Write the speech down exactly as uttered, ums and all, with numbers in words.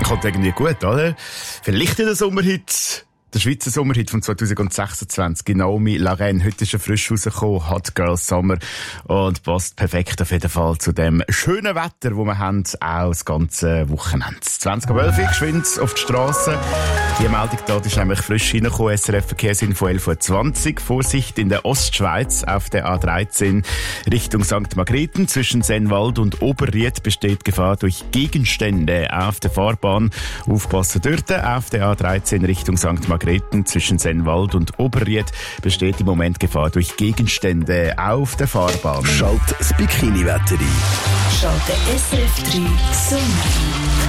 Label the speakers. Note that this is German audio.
Speaker 1: Kommt irgendwie gut, oder? Vielleicht in der Sommerhit. Der Schweizer Sommerhit von zwanzig sechsundzwanzig. Naomi Larraine. Heute ist er frisch rausgekommen. Hot Girl Summer. Und passt perfekt auf jeden Fall zu dem schönen Wetter, wo wir haben, auch das ganze Wochenende. zwanzig Uhr elf geschwind auf die Strasse. Die Meldung da ist nämlich frisch reingekommen. S R F Verkehrsinfo elf Uhr zwanzig. Vorsicht in der Ostschweiz auf der A dreizehn Richtung Sankt Margrethen. Zwischen Sennwald und Oberried besteht Gefahr durch Gegenstände auf der Fahrbahn. Aufpassen dort. Auf der A dreizehn Richtung Sankt Margrethen zwischen Sennwald und Oberried besteht im Moment Gefahr durch Gegenstände auf der Fahrbahn.
Speaker 2: Schalt das Bikini-Wetter ein.
Speaker 3: Schalte S R F drei Sommer.